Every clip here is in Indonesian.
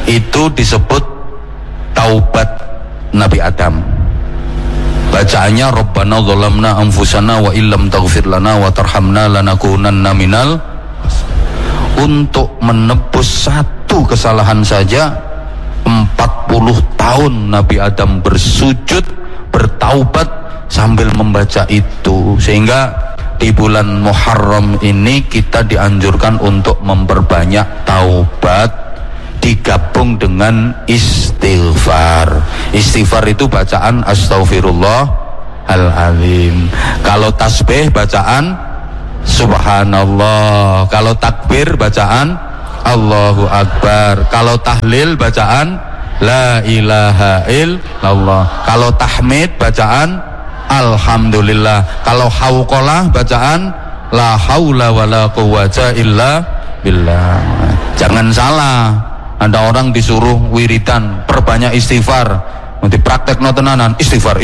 Itu disebut taubat Nabi Adam. Bacaannya Rabbana zalamna anfusana wa illam taghfir lana wa tarhamna lanakunanna minal. Untuk menebus satu kesalahan saja 40 tahun Nabi Adam bersujud, bertaubat sambil membaca itu. Sehingga di bulan Muharram ini kita dianjurkan untuk memperbanyak taubat, digabung dengan istighfar. Istighfar itu bacaan astaghfirullahaladzim. Kalau tasbih bacaan subhanallah. Kalau takbir bacaan Allahu Akbar. Kalau tahlil bacaan la ilaha illallah. Kalau tahmid bacaan alhamdulillah. Kalau hauqalah bacaan la haula wala quwwata illa billah. Jangan salah, ada orang disuruh wiridan perbanyak istighfar, nanti praktek tenanan istighfar.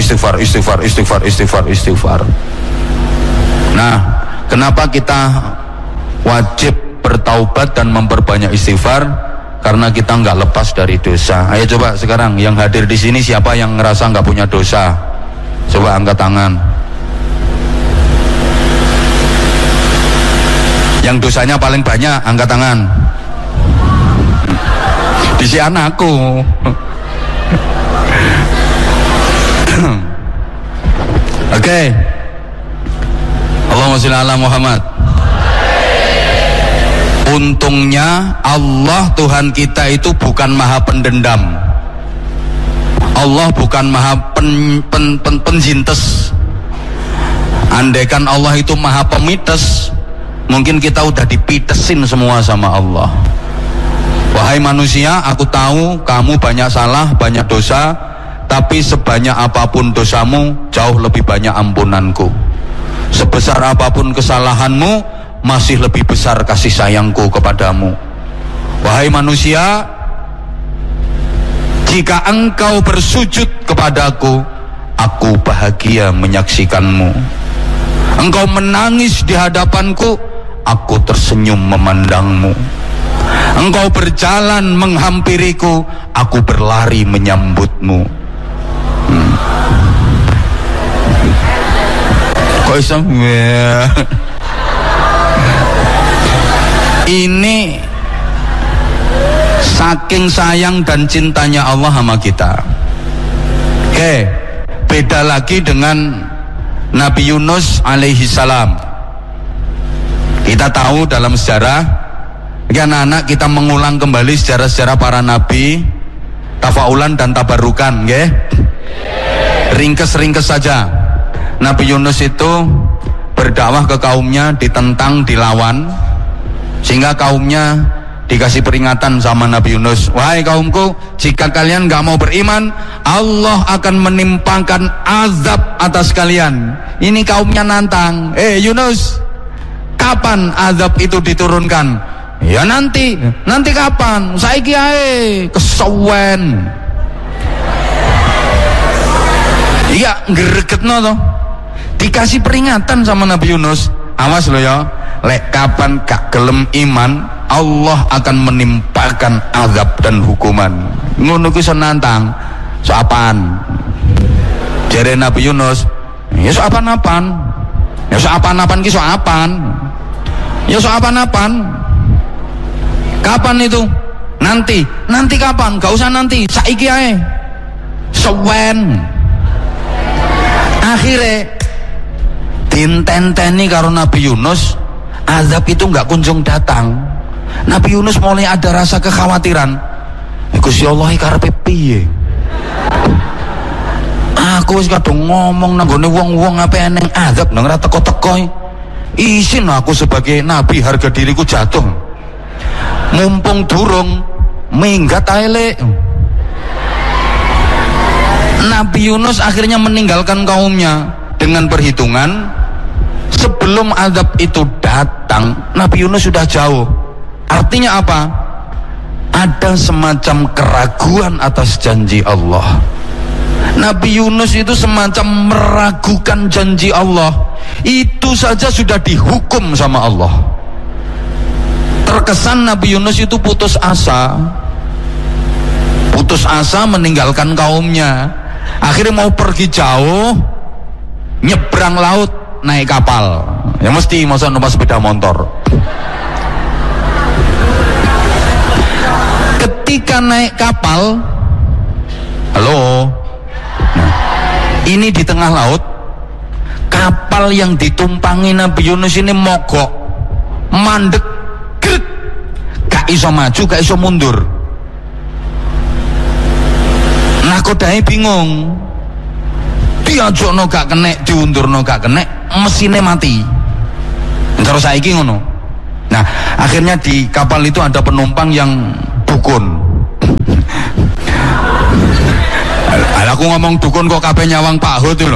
Nah, kenapa kita wajib bertaubat dan memperbanyak istighfar? Karena kita nggak lepas dari dosa. Ayo coba sekarang yang hadir di sini siapa yang ngerasa nggak punya dosa? Coba angkat tangan. Yang dosanya paling banyak angkat tangan. Bisi anakku. Oke. Allahumma sholli ala Muhammad. Untungnya Allah Tuhan kita itu bukan maha pendendam. Allah bukan maha penjintes. Andaikan Allah itu maha pemites, mungkin kita udah dipitesin semua sama Allah. Wahai manusia, aku tahu kamu banyak salah, banyak dosa, tapi sebanyak apapun dosamu, jauh lebih banyak ampunanku. Sebesar apapun kesalahanmu, masih lebih besar kasih sayangku kepadamu. Wahai manusia, jika engkau bersujud kepadaku, aku bahagia menyaksikanmu. Engkau menangis di hadapanku, aku tersenyum memandangmu. Engkau berjalan menghampiriku, aku berlari menyambutmu. Kok bisa? Ini saking sayang dan cintanya Allah sama kita. Oke, beda lagi dengan Nabi Yunus alaihi salam. Kita tahu dalam sejarah, anak-anak kita mengulang kembali sejarah-sejarah para nabi, tafaulan dan tabarukan, nggih? Ringkes-ringkes saja. Nabi Yunus itu berdakwah ke kaumnya, ditentang, dilawan, sehingga kaumnya dikasih peringatan sama Nabi Yunus. Wahai kaumku, jika kalian gak mau beriman, Allah akan menimpakan azab atas kalian. Ini kaumnya nantang. Yunus, kapan azab itu diturunkan? Ya nanti kapan? Saiki ae, kesuwen. Iya, gregetno toh. Dikasih peringatan sama Nabi Yunus. Awas lo ya, lek kapan gak gelem iman, Allah akan menimpakan azab dan hukuman. Ngono ku senantang. So apaan? Jere Nabi Yunus, ya so apaan-apaan. Ya so apaan-apaan ki so apaan. Ya so apaan-apaan. Kapan itu? Nanti kapan? Gak usah nanti, saiki ae. Sewen. Akhirnya dintenteni karo Nabi Yunus, azab itu nggak kunjung datang. Nabi Yunus mulai ada rasa kekhawatiran. Gusti Allah karepe piye? Aku wis kadung ngomong nang gone wong-wong ape eneng azab nang ora teko-teko. Isin aku sebagai nabi harga diriku jatuh. Mumpung durung minggat ae lek. Nabi Yunus akhirnya meninggalkan kaumnya dengan perhitungan sebelum azab itu datang, Nabi Yunus sudah jauh. Artinya apa? Ada semacam keraguan atas janji Allah. Nabi Yunus itu semacam meragukan janji Allah. Itu saja sudah dihukum sama Allah. Terkesan Nabi Yunus itu putus asa. putus asa meninggalkan kaumnya, akhirnya mau pergi jauh, nyebrang laut naik kapal. Ya mesti masa numpak sepeda motor. Ketika naik kapal, halo, nah, ini di tengah laut, kapal yang ditumpangi Nabi Yunus ini mogok, mandek, grek, gak iso maju, gak iso mundur. Nakodai bingung, diajokno gak kenek, diundurno gak kenek, mesinnya mati. Terus saiki ngono. Nah, akhirnya di kapal itu ada penumpang yang dukun. Aku ngomong dukun kok kabeh nyawang Pak Hud itu loh.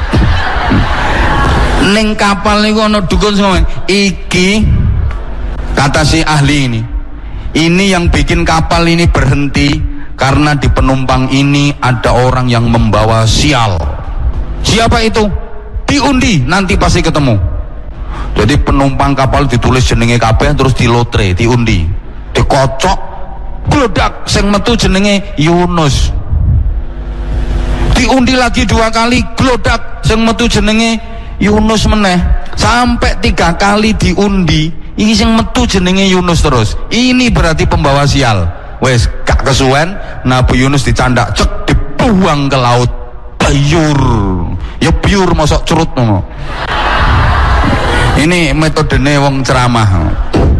Ning kapal niku ana dukun ngomong, iki kata si ahli ini yang bikin kapal ini berhenti karena di penumpang ini ada orang yang membawa sial. Siapa itu? Diundi, nanti pasti ketemu. Jadi penumpang kapal ditulis jenenge kabeh, terus dilotre, diundi, dikocok, gledak sing metu jenenge Yunus. Diundi lagi 2 kali, gledak sing metu jenenge Yunus meneh. Sampai 3 kali diundi, iki sing metu jenenge Yunus terus. Ini berarti pembawa sial. Wes gak kesuwen, Nabi Yunus dicandak, cek, dibuang ke laut. Bayur, ya biur mosok curut ngono. Ini metodene wong ceramah.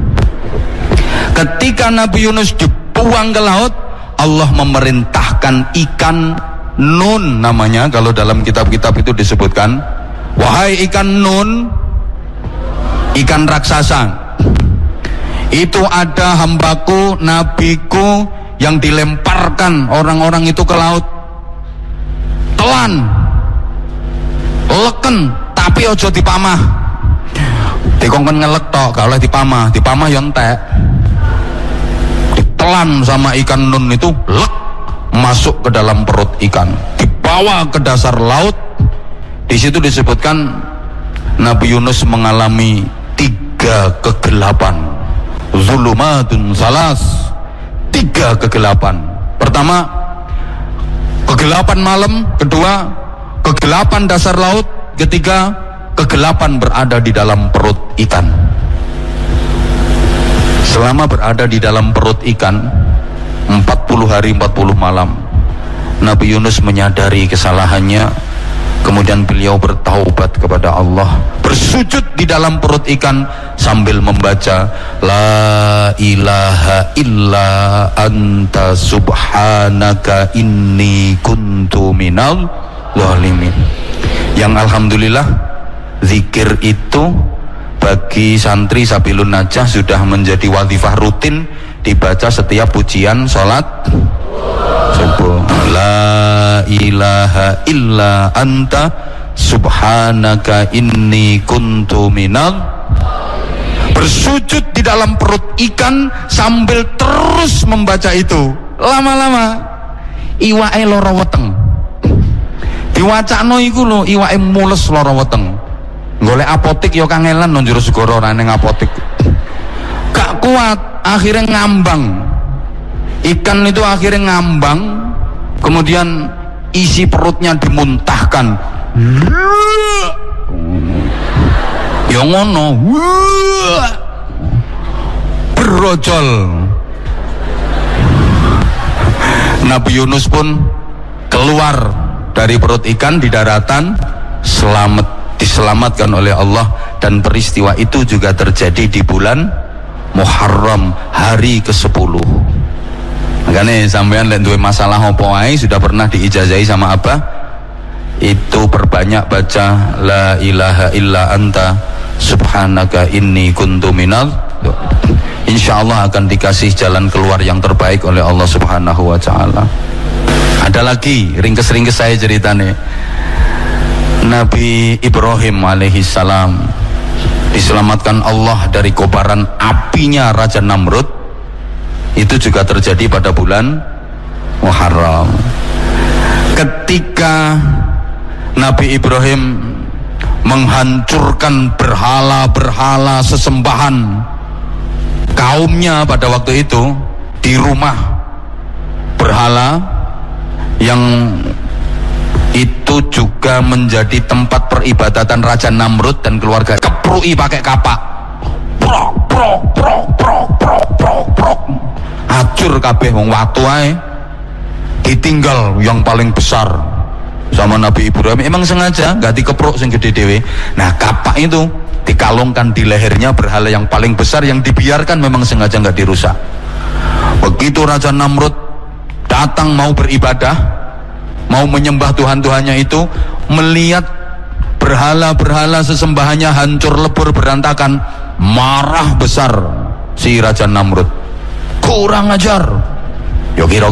Ketika Nabi Yunus dibuang ke laut, Allah memerintahkan ikan Nun namanya, kalau dalam kitab-kitab itu disebutkan, wahai ikan Nun, ikan raksasa, itu ada hambaku, nabiku yang dilemparkan orang-orang itu ke laut. Telan, leken, tapi ojo dipamah. Dikongkon ngelek tok, gak oleh dipamah yon entek. Ditelan sama ikan Nun itu, lek, masuk ke dalam perut ikan, dibawa ke dasar laut. Di situ disebutkan Nabi Yunus mengalami 3 kegelapan. Zulumatun salas, 3 kegelapan. Pertama, kegelapan malam. Kedua, kegelapan dasar laut. Ketiga, kegelapan berada di dalam perut ikan. Selama berada di dalam perut ikan 40 hari 40 malam, Nabi Yunus menyadari kesalahannya. Kemudian beliau bertaubat kepada Allah, bersujud di dalam perut ikan sambil membaca La ilaha illa anta subhanaka inni kuntu minal zalimin. Yang alhamdulillah zikir itu bagi santri Sabilun Najah sudah menjadi wadhifah rutin, dibaca setiap pujian sholat subuh. La ilaha illa anta subhanaka inni kuntu minal. Bersujud di dalam perut ikan sambil terus membaca itu. Lama-lama iwake lara weteng. Diwacakno iku lho, iwake mules lara weteng. Golek apotik ya kangelan nang jero segara ora ning apotik. Gak kuat, akhirnya ngambang. Ikan itu akhirnya ngambang, kemudian isi perutnya dimuntahkan. Ya ngono, berojol. Nabi Yunus pun keluar dari perut ikan di daratan, diselamatkan oleh Allah. Dan peristiwa itu juga terjadi di bulan Muharram, hari ke-10. Makanya sampean lek duwe masalah apa wae sudah pernah diijazahi sama apa? Itu perbanyak baca la ilaha illa anta subhanaka inni kuntu minal. Insyaallah akan dikasih jalan keluar yang terbaik oleh Allah Subhanahu wa taala. Ada lagi ringkes-ringkes saya ceritanya. Nabi Ibrahim alaihi salam diselamatkan Allah dari kobaran apinya Raja Namrud. Itu juga terjadi pada bulan Muharram. Ketika Nabi Ibrahim menghancurkan berhala-berhala sesembahan kaumnya pada waktu itu di rumah berhala yang itu juga menjadi tempat peribadatan Raja Namrud dan keluarga, keprui pakai kapak, prok prok prok prok prok prok prok, hancur kabeh wong watu ae, ditinggal yang paling besar sama Nabi Ibrahim. Emang sengaja gak dikepruk sing gede dewe. Nah kapak itu dikalungkan di lehernya berhala yang paling besar yang dibiarkan, memang sengaja gak dirusak. Begitu Raja Namrud datang mau beribadah, mau menyembah Tuhan-Tuhannya itu, melihat berhala-berhala sesembahannya hancur lebur berantakan, marah besar si Raja Namrud. Kurang ajar. Yo kira